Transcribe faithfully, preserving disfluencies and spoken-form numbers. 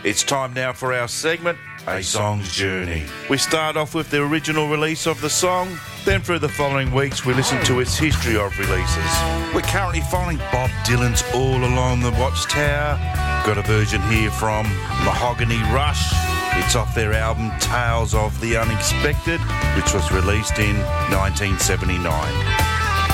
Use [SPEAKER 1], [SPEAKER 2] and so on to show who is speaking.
[SPEAKER 1] It's time now for our segment, A Song's Journey. We start off with the original release of the song, then through the following weeks we listen to its history of releases. We're currently following Bob Dylan's All Along the Watchtower. Got a version here from Mahogany Rush. It's off their album Tales of the Unexpected, which was released in nineteen seventy-nine.